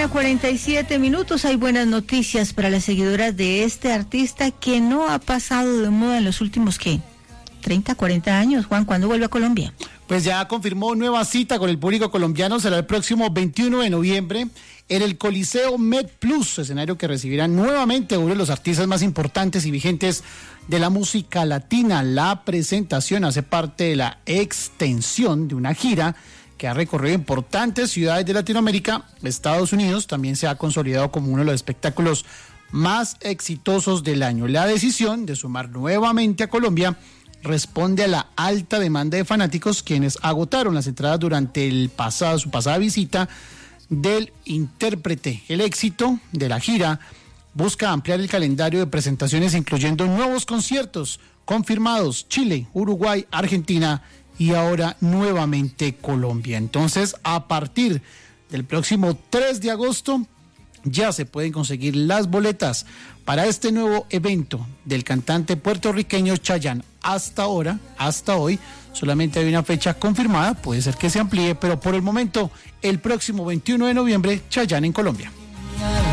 1:47. Hay buenas noticias para las seguidoras de este artista que no ha pasado de moda en los últimos, ¿qué? 30, 40 años. Juan, ¿cuándo vuelve a Colombia? Pues ya confirmó nueva cita con el público colombiano, será el próximo 21 de noviembre en el Coliseo MedPlus, escenario que recibirá nuevamente uno de los artistas más importantes y vigentes de la música latina. La presentación hace parte de la extensión de una gira que ha recorrido importantes ciudades de Latinoamérica. Estados Unidos también se ha consolidado como uno de los espectáculos más exitosos del año. La decisión de sumar nuevamente a Colombia responde a la alta demanda de fanáticos, quienes agotaron las entradas durante su pasada visita del intérprete. El éxito de la gira busca ampliar el calendario de presentaciones, incluyendo nuevos conciertos confirmados: Chile, Uruguay, Argentina y ahora nuevamente Colombia. Entonces, a partir del próximo 3 de agosto ya se pueden conseguir las boletas para este nuevo evento del cantante puertorriqueño Chayanne. Hasta hoy, solamente hay una fecha confirmada, puede ser que se amplíe, pero por el momento, el próximo 21 de noviembre, Chayanne en Colombia.